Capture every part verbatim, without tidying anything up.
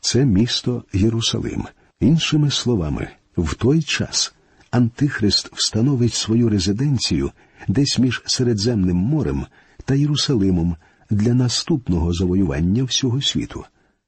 Це місто Єрусалим. Іншими словами, в той час Антихрист встановить свою резиденцію десь між Середземним морем та Єрусалимом для наступного завоювання всього світу.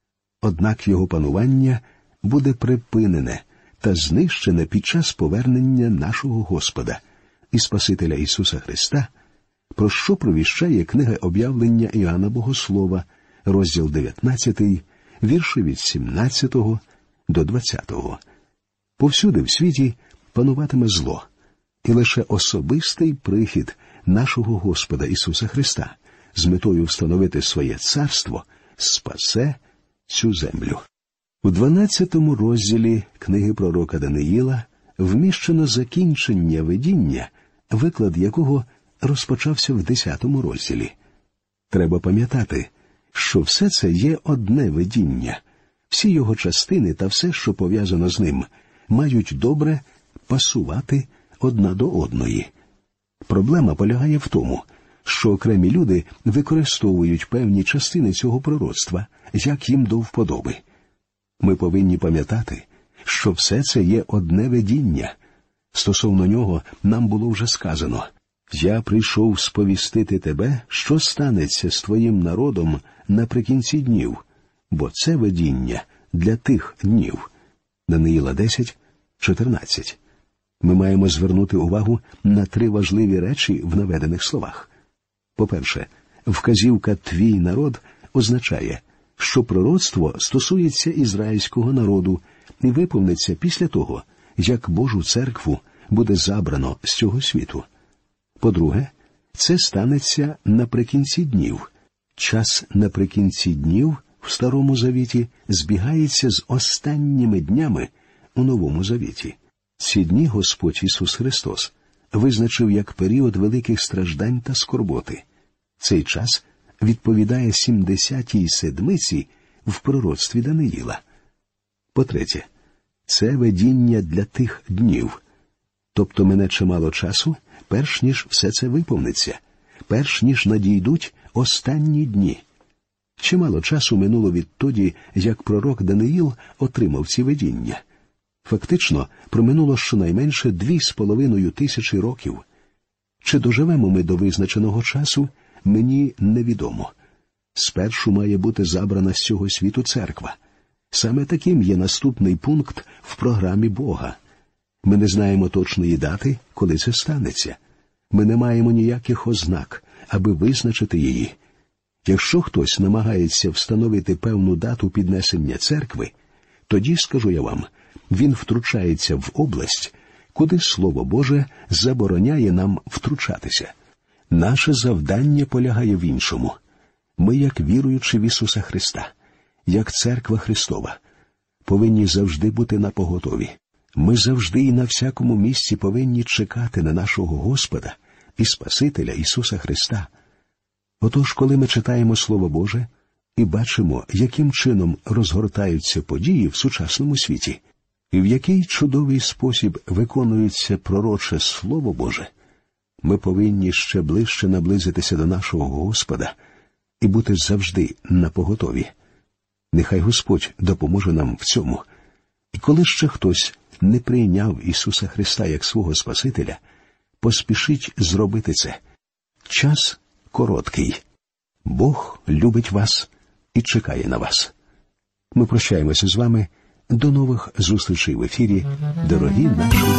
Однак його панування буде припинене та знищене під час повернення нашого Господа і Спасителя Ісуса Христа, про що провіщає книга Об'явлення Іоанна Богослова, розділ дев'ятнадцятий, вірші від сімнадцятого до двадцятого. Повсюди в світі пануватиме зло, і лише особистий прихід нашого Господа Ісуса Христа з метою встановити своє царство спасе цю землю. У дванадцятому розділі книги пророка Даниїла вміщено закінчення видіння, виклад якого розпочався в десятому розділі. Треба пам'ятати, що все це є одне видіння. Всі його частини та все, що пов'язано з ним, мають добре пасувати одна до одної. Проблема полягає в тому, що окремі люди використовують певні частини цього пророцтва, як їм до вподоби. Ми повинні пам'ятати, що все це є одне видіння. Стосовно нього нам було вже сказано: «Я прийшов сповістити тебе, що станеться з твоїм народом наприкінці днів, бо це видіння для тих днів». Даниїла десять, чотирнадцять. Ми маємо звернути увагу на три важливі речі в наведених словах. По-перше, вказівка «твій народ» означає, що пророцтво стосується ізраїльського народу і виповниться після того, як Божу церкву буде забрано з цього світу. По-друге, це станеться наприкінці днів. Час наприкінці днів в Старому Завіті збігається з останніми днями у Новому Завіті. Ці дні Господь Ісус Христос визначив як період великих страждань та скорботи. Цей час відповідає сімдесятій седмиці в пророцтві Даниїла. По-третє, це видіння для тих днів. Тобто мине чимало часу, перш ніж все це виповниться, перш ніж надійдуть останні дні. Чимало часу минуло відтоді, як пророк Даниїл отримав ці видіння. Фактично, проминуло щонайменше дві з половиною тисячі років. Чи доживемо ми до визначеного часу, мені невідомо. Спершу має бути забрана з цього світу церква. Саме таким є наступний пункт в програмі Бога. Ми не знаємо точної дати, коли це станеться. Ми не маємо ніяких ознак, аби визначити її. Якщо хтось намагається встановити певну дату піднесення церкви, тоді, скажу я вам, він втручається в область, куди Слово Боже забороняє нам втручатися. Наше завдання полягає в іншому. Ми, як віруючи в Ісуса Христа, як Церква Христова, повинні завжди бути напоготові. Ми завжди і на всякому місці повинні чекати на нашого Господа і Спасителя Ісуса Христа. Отож, коли ми читаємо Слово Боже і бачимо, яким чином розгортаються події в сучасному світі, і в який чудовий спосіб виконується пророче Слово Боже, ми повинні ще ближче наблизитися до нашого Господа і бути завжди напоготові. Нехай Господь допоможе нам в цьому. І коли ще хтось не прийняв Ісуса Христа як свого Спасителя, поспішіть зробити це. Час короткий. Бог любить вас і чекає на вас. Ми прощаємося з вами. До нових зустрічей в ефірі, дорогі наші